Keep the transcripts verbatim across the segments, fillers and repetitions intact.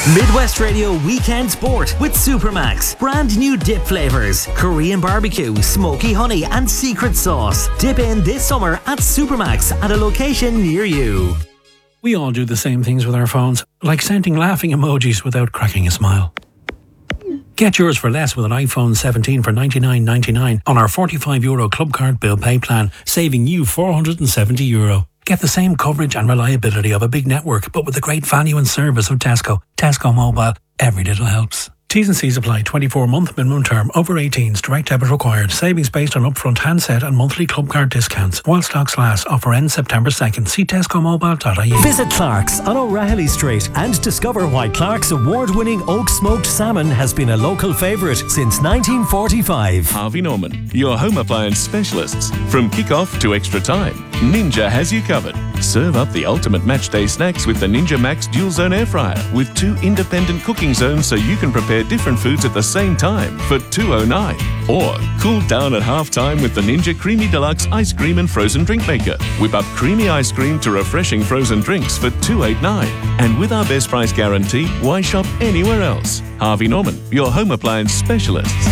Midwest Radio Weekend Sport with Supermax. Brand new dip flavours. Korean barbecue, smoky honey and secret sauce. Dip in this summer at Supermax at a location near you. We all do the same things with our phones, like sending laughing emojis without cracking a smile. Get yours for less with an iPhone seventeen for ninety-nine ninety-nine on our forty-five euro Club Card Bill Pay plan, saving you four hundred seventy euro. Get the same coverage and reliability of a big network, but with the great value and service of Tesco. Tesco Mobile. Every little helps. T's and C's apply. twenty-four month minimum term. Over eighteens. Direct debit required. Savings based on upfront handset and monthly club card discounts. While stocks last. Offer ends September second. See tesco mobile dot I E. Visit Clark's on O'Reilly Street and discover why Clark's award-winning oak smoked salmon has been a local favourite since nineteen forty-five. Harvey Norman, your home appliance specialists. From kick-off to extra time, Ninja has you covered. Serve up the ultimate match day snacks with the Ninja Max Dual Zone Air Fryer with two independent cooking zones so you can prepare different foods at the same time for two dollars oh nine. Or cool down at half time with the Ninja Creamy Deluxe Ice Cream and Frozen Drink Maker. Whip up creamy ice cream to refreshing frozen drinks for two dollars eighty-nine. And with our best price guarantee, why shop anywhere else? Harvey Norman, your home appliance specialists.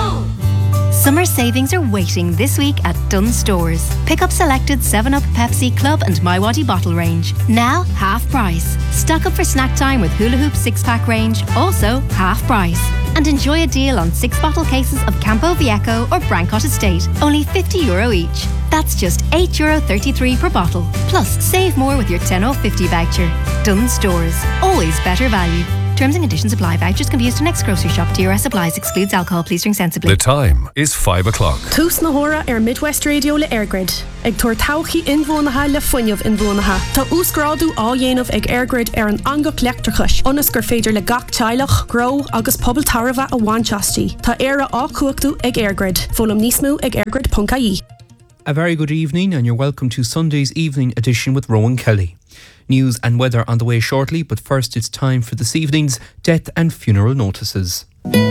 Summer savings are waiting this week at Dunnes Stores. Pick up selected seven up, Pepsi, Club and MyWadi bottle range. Now half price. Stock up for snack time with Hula Hoop six-pack range, also half price. And enjoy a deal on six bottle cases of Campo Viejo or Brancott Estate, only fifty euro each. That's just eight euro thirty-three per bottle. Plus, save more with your ten off fifty voucher. Dunnes Stores. Always better value. Terms and conditions apply. Vouchers can be used to next grocery shop. D R S applies. Excludes alcohol. Please drink sensibly. The time is five o'clock. Tús na hora ar Midwest Radio le Airgrid. Ag tuair tauchaí inbhuanaithe le fuinneamh inbhuanaithe. Tá úscrádú á dhéanamh ag Airgrid ar an angach leachtrachais. Ionas gur féidir le gach teilech, gro agus pobl tarbha a bhainteastí. Tá éire á cuachtú ag Airgrid. Fólam níos mó ag airgrid dot I E. A very good evening and you're welcome to Sunday's evening edition with Rowan Kelly. News and weather on the way shortly, but first it's time for this evening's death and funeral notices.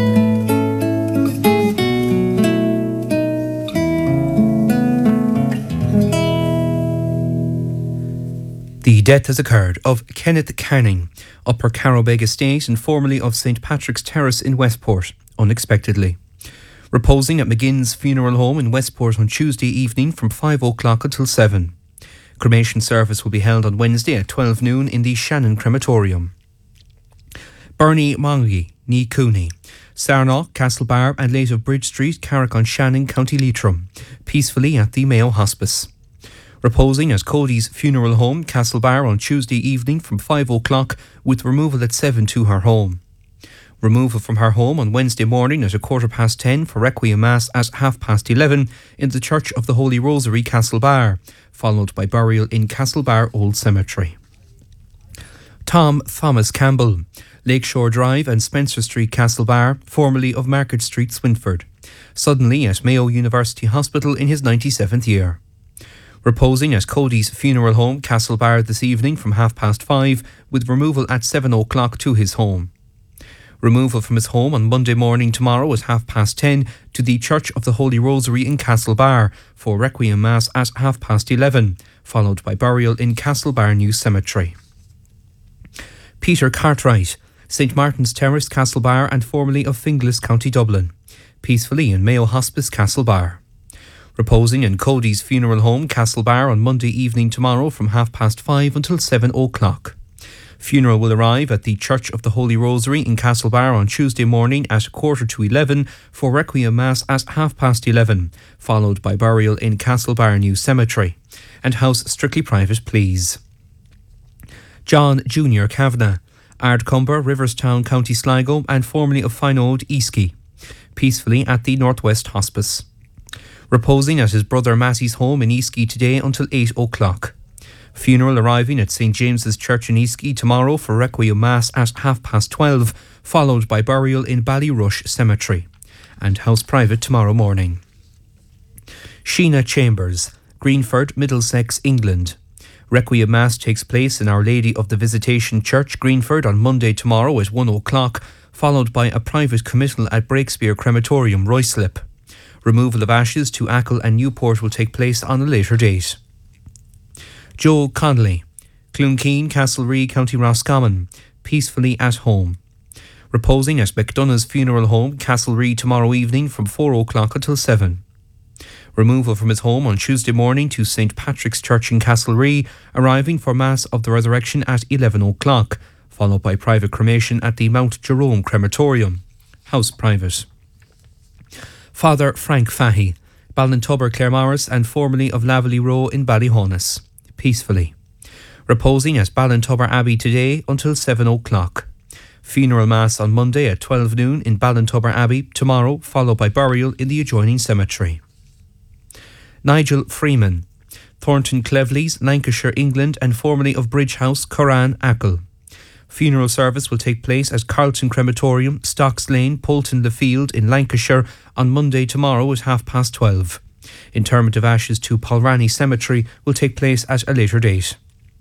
The death has occurred of Kenneth Canning, Upper Carrowbeg Estate and formerly of Saint Patrick's Terrace in Westport, unexpectedly. Reposing at McGinn's Funeral Home in Westport on Tuesday evening from five o'clock until seven. Cremation service will be held on Wednesday at twelve noon in the Shannon Crematorium. Bernie Mongie, Ní Cooney, Sarnock, Castlebar and later Bridge Street, Carrick-on-Shannon, County Leitrim, peacefully at the Mayo Hospice. Reposing at Cody's Funeral Home, Castlebar on Tuesday evening from five o'clock with removal at seven to her home. Removal from her home on Wednesday morning at a quarter past ten for Requiem Mass at half past eleven in the Church of the Holy Rosary, Castlebar, followed by burial in Castlebar Old Cemetery. Tom Thomas Campbell, Lakeshore Drive and Spencer Street, Castlebar, formerly of Market Street, Swinford, suddenly at Mayo University Hospital in his ninety-seventh year. Reposing at Cody's Funeral Home, Castlebar this evening from half past five with removal at seven o'clock to his home. Removal from his home on Monday morning tomorrow at half past ten to the Church of the Holy Rosary in Castlebar for Requiem Mass at half past eleven, followed by burial in Castlebar New Cemetery. Peter Cartwright, Saint Martin's Terrace, Castlebar and formerly of Finglas, County Dublin, peacefully in Mayo Hospice, Castlebar. Reposing in Cody's Funeral Home, Castlebar on Monday evening tomorrow from half past five until seven o'clock. Funeral will arrive at the Church of the Holy Rosary in Castlebar on Tuesday morning at a quarter to eleven for Requiem Mass at half past eleven, followed by burial in Castlebar New Cemetery. And house strictly private, please. John Junior Kavanagh, Ardcumber, Riverstown, County Sligo and formerly of Fineode, Easky, peacefully at the Northwest Hospice. Reposing at his brother Matty's home in Easky today until eight o'clock. Funeral arriving at Saint James's Church in Easky tomorrow for Requiem Mass at half past twelve, followed by burial in Ballyrush Cemetery. And house private tomorrow morning. Sheena Chambers, Greenford, Middlesex, England. Requiem Mass takes place in Our Lady of the Visitation Church, Greenford, on Monday tomorrow at one o'clock, followed by a private committal at Breakspear Crematorium, Ruislip. Removal of ashes to Achill and Newport will take place on a later date. Joe Connolly, Cloonkeen, Castlereagh, County Roscommon, peacefully at home. Reposing at McDonough's Funeral Home, Castlereagh, tomorrow evening from four o'clock until seven. Removal from his home on Tuesday morning to Saint Patrick's Church in Castlereagh, arriving for Mass of the Resurrection at eleven o'clock, followed by private cremation at the Mount Jerome Crematorium. House private. Father Frank Fahey, Ballintubber, Claremorris, and formerly of Laverley Row in Ballyhonus, peacefully. Reposing at Ballintubber Abbey today until seven o'clock. Funeral Mass on Monday at twelve noon in Ballintubber Abbey, tomorrow followed by burial in the adjoining cemetery. Nigel Freeman, Thornton Cleveleys, Lancashire, England, and formerly of Bridge House, Curran, Achill. Funeral service will take place at Carlton Crematorium, Stocks Lane, Poulton Le Field in Lancashire on Monday tomorrow at half past twelve. Interment of ashes to Polrani Cemetery will take place at a later date.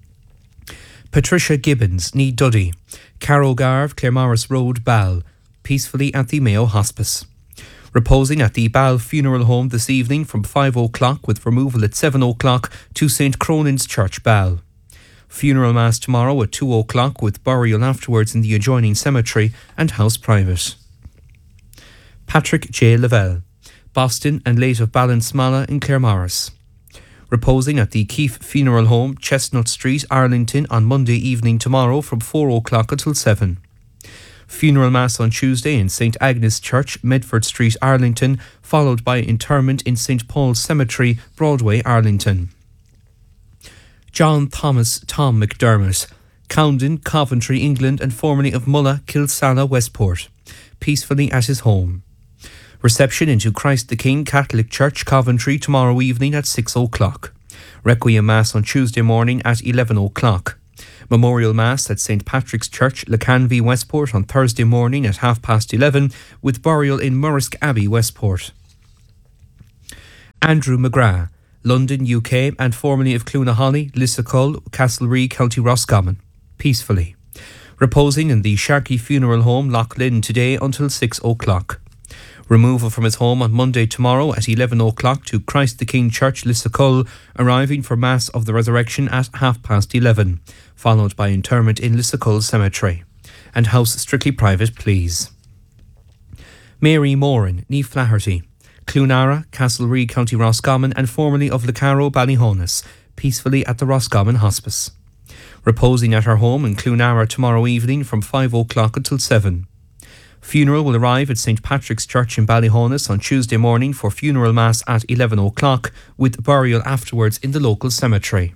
Patricia Gibbons, Nee Duddy, Carrow Garve, Claremorris Road, Ball, peacefully at the Mayo Hospice. Reposing at the Ball Funeral Home this evening from five o'clock with removal at seven o'clock to Saint Cronin's Church, Ball. Funeral Mass tomorrow at two o'clock with burial afterwards in the adjoining cemetery and house private. Patrick J. Lavelle, Boston and late of Ballinsmala in Claremorris. Reposing at the Keefe Funeral Home, Chestnut Street, Arlington on Monday evening tomorrow from four o'clock until seven. Funeral Mass on Tuesday in Saint Agnes Church, Medford Street, Arlington, followed by interment in Saint Paul's Cemetery, Broadway, Arlington. John Thomas Tom McDermott, Cowden, Coventry, England, and formerly of Mulla, Kilsalla, Westport, peacefully at his home. Reception into Christ the King Catholic Church, Coventry, tomorrow evening at six o'clock. Requiem Mass on Tuesday morning at eleven o'clock. Memorial Mass at Saint Patrick's Church, Lecanvy, Westport on Thursday morning at half past eleven, with burial in Murrisk Abbey, Westport. Andrew McGrath, London, U K, and formerly of Cloonaholly, Lissacull, Castlereagh, County Roscommon, peacefully. Reposing in the Sharkey Funeral Home, Loch Lynn, today until six o'clock. Removal from his home on Monday tomorrow at eleven o'clock to Christ the King Church, Lissacull, arriving for Mass of the Resurrection at half past eleven, followed by interment in Lissacull Cemetery. And house strictly private, please. Mary Moran, Nee Flaherty, Cloonara, Castlereagh, County Roscommon, and formerly of Lecaro, Ballyhonus, peacefully at the Roscommon Hospice. Reposing at her home in Cloonara tomorrow evening from five o'clock until seven. Funeral will arrive at Saint Patrick's Church in Ballyhonus on Tuesday morning for funeral mass at eleven o'clock, with burial afterwards in the local cemetery.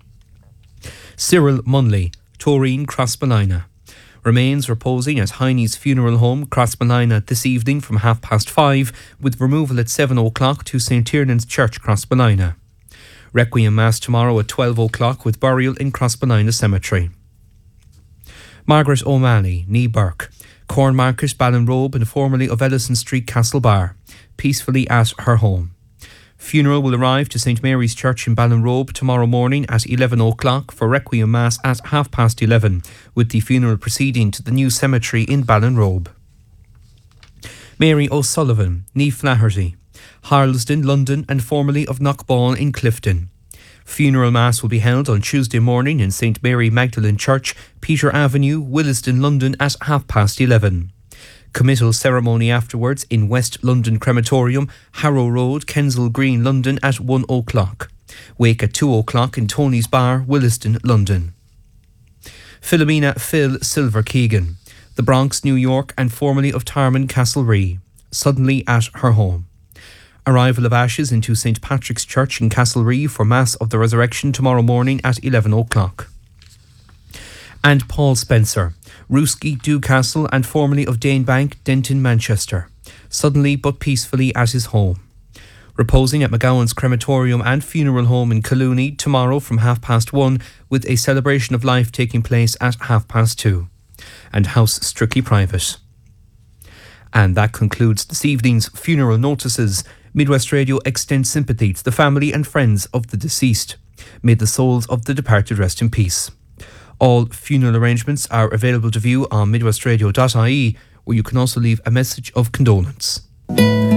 Cyril Munley, Toreen, Crossballina. Remains reposing at Heine's Funeral Home, Crossballina, this evening from half past five, with removal at seven o'clock to Saint Tiernan's Church, Crossballina. Requiem Mass tomorrow at twelve o'clock with burial in Crossballina Cemetery. Margaret O'Malley, Nee Burke, Cornmarket, Ballinrobe, and formerly of Ellison Street, Castlebar, peacefully at her home. Funeral will arrive to Saint Mary's Church in Ballinrobe tomorrow morning at eleven o'clock for Requiem Mass at half past eleven, with the funeral proceeding to the new cemetery in Ballinrobe. Mary O'Sullivan, Nee Flaherty, Harlesden, London, and formerly of Knockball in Clifton. Funeral Mass will be held on Tuesday morning in Saint Mary Magdalene Church, Peter Avenue, Williston, London at half past eleven. Committal ceremony afterwards in West London Crematorium, Harrow Road, Kensal Green, London at one o'clock. Wake at two o'clock in Tony's Bar, Williston, London. Philomena Phil Silver Keegan, the Bronx, New York, and formerly of Tarman, Castlereagh, suddenly at her home. Arrival of ashes into Saint Patrick's Church in Castlereagh for Mass of the Resurrection tomorrow morning at eleven o'clock. And Paul Spencer, Rooski, Dewcastle, and formerly of Danebank, Denton, Manchester, suddenly but peacefully at his home. Reposing at McGowan's Crematorium and Funeral Home in Collooney tomorrow from half past one, with a celebration of life taking place at half past two. And house strictly private. And that concludes this evening's funeral notices. Midwest Radio extends sympathy to the family and friends of the deceased. May the souls of the departed rest in peace. All funeral arrangements are available to view on midwestradio dot I E, where you can also leave a message of condolence.